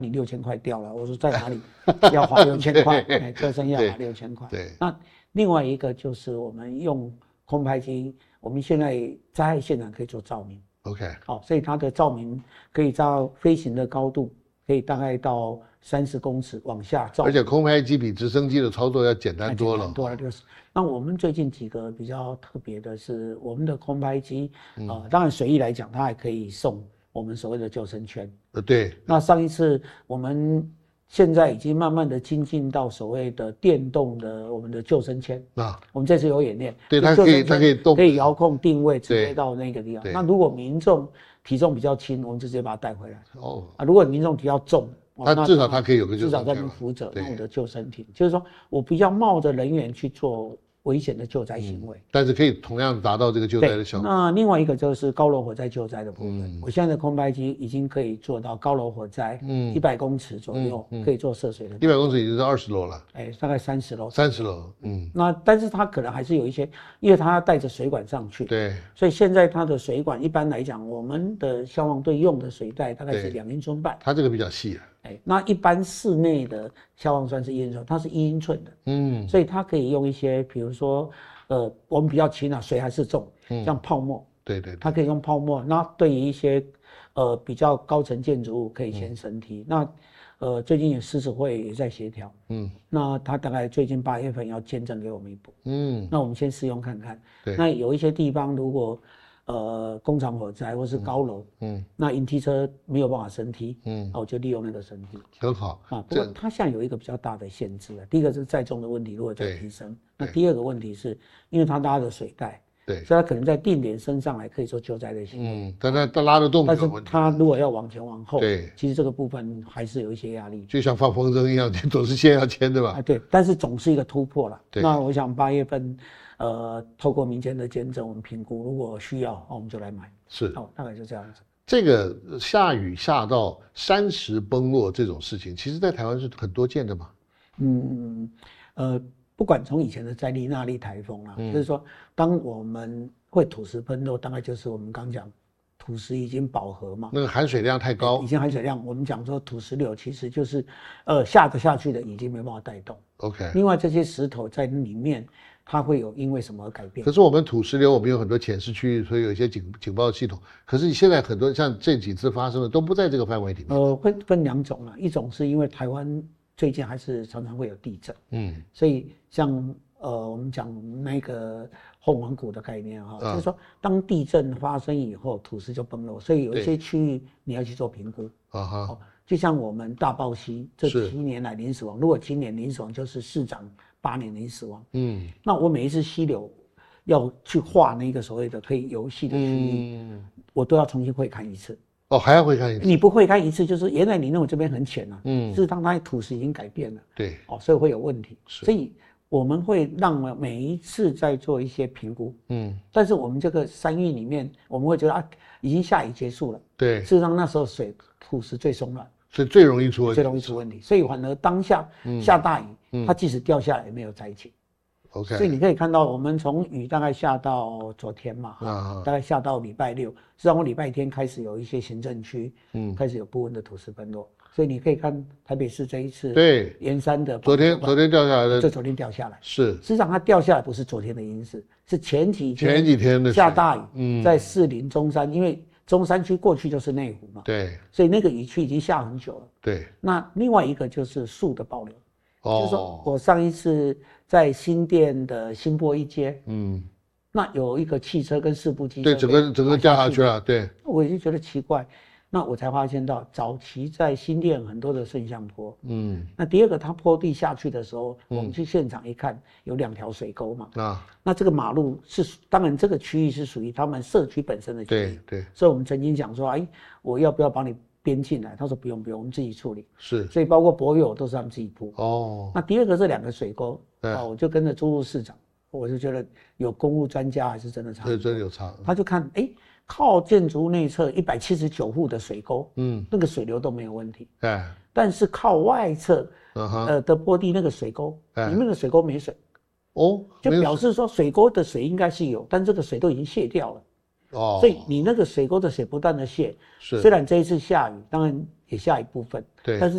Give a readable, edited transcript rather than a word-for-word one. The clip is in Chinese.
你6000块掉了，我说在哪里要花6000块，救生要花6000块。 对。 那另外一个就是我们用空拍机，我们现在灾害现场可以做照明。 OK。 所以它的照明可以到飞行的高度，可以大概到30公尺往下照。 而且空拍机比直升机的操作要简单多了。 多了就是。那我们最近几个比较特别的是，我们的空拍机，当然随意来讲，它还可以送我们所谓的救生圈。 对。 那上一次我们现在已经慢慢的精进到所谓的电动的我们的救生圈。我们这次有演练。 对，它可以动， 可以遥控定位，直接到那个地方。那如果民众体重比较轻，我们就直接把它带回来。如果民众比较重， 它至少它可以有个至少在那边扶着我的救生艇，就是说我不要冒着人员去做危险的救灾行为， 但是可以同样达到这个救灾的效果。 那另外一个就是高楼火灾救灾的部分，我现在的空拍机已经可以做到高楼火灾，100公尺左右可以做涉水的。 100公尺已经是20楼了， 大概30楼。 30楼， 那但是它可能还是有一些，因为它要带着水管上去， 对， 所以现在它的水管一般来讲，我们的消防队用的水带大概是2英寸半， 它这个比较细啊。 那一般室内的消防栓是1英寸，它是1英寸的，所以它可以用一些，比如说，我们比较轻啊，水还是重，像泡沫， 对， 它可以用泡沫。那对于一些比较高层建筑物可以先升梯。那最近狮子会也在协调，那他大概最近8月份要签证给我们一步，那我们先试用看看。那有一些地方如果工厂火灾或是高楼，那引梯车没有办法升梯，那我就利用那个升梯， 很好啊。不过它现在有一个比较大的限制第一个是载重的问题，如果再提升，那第二个问题是因为它拉的水带，所以它可能在定点升上来可以做救灾的行为， 但它拉得动， 但是它如果要往前往后， 对， 其实这个部分还是有一些压力， 就像放风筝一样，总是先要签对吧？ 对，但是总是一个突破了。那我想8月份。透过民间的监证，我们评估，如果需要，我们就来买。 是， 大概就这样子。 这个下雨下到山石崩落这种事情，其实在台湾是很多见的嘛。 不管从以前的在利那利台风就是说，当我们会土石崩落，大概就是我们刚讲，土石已经饱和嘛， 那个含水量太高， 已经含水量，我们讲说土石流其实就是下得下去的已经没办法带动。 OK。 另外这些石头在里面。它会有因为什么而改变？ 可是我们土石流，我们有很多浅市区域，所以有一些警报系统。可是现在很多像这几次发生的都不在这个范围里面。 会分2种一种是因为台湾最近还是常常会有地震，所以像我们讲那个后王谷的概念就是说当地震发生以后，土石就崩落，所以有一些区域你要去做评估就像我们大豹溪这7年来零死亡，如果今年零死亡就是市长8年零死亡，那我每一次溪流要去画那个所谓的可以游戏的区域，我都要重新会看一次。 还要会看一次？ 你不会看一次，就是原来你认为这边很浅事实上它的土石已经改变了， 对， 所以会有问题。所以我们会让每一次再做一些评估，但是我们这个山域里面，我们会觉得已经下雨结束了， 对， 事实上那时候土石最松软。 所以最容易出问题，所以反而当下下大雨，它即使掉下来也没有灾情。 OK， 所以你可以看到，我们从雨大概下到昨天嘛，大概下到礼拜6，实际上我礼拜天开始有一些行政区，开始有部分的土石崩落，所以你可以看台北市这一次对沿山的昨天掉下来的， 就昨天掉下来， 是， 实际上它掉下来不是昨天的因素，是前几天的下大雨，在士林中山，因为中山区过去就是内湖嘛， 对， 所以那个雨区已经下很久了。 对， 那另外一个就是树的保留，就是说我上一次在新店的新波一街，那有一个汽车跟4部机车， 对，整个掉下去了，对， 我就觉得奇怪，那我才发现到早期在新店很多的顺向坡，那第二个它坡地下去的时候，我们去现场一看，有2条水沟嘛，那这个马路是当然这个区域是属于他们社区本身的区域， 对， 所以我们曾经讲说，我要不要帮你编进来？他说不用，我们自己处理。 是， 所以包括柏油都是他们自己铺。那第二个这2个水沟，我就跟着朱路市长，我就觉得有公务专家还是真的差， 对，真的有差。 他就看，靠建筑物内侧179户的水沟，那个水流都没有问题。但是靠外侧，的坡地那个水沟，里面的水沟没水。就表示说水沟的水应该是有，但这个水都已经泄掉了。所以你那个水沟的水不断的泄，虽然这一次下雨，当然也下一部分，但是